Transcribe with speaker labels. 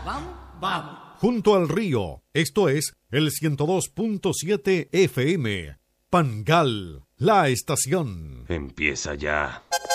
Speaker 1: vamos.
Speaker 2: Junto al río, esto es el 102.7 FM. Pangal, la estación.
Speaker 3: Empieza ya.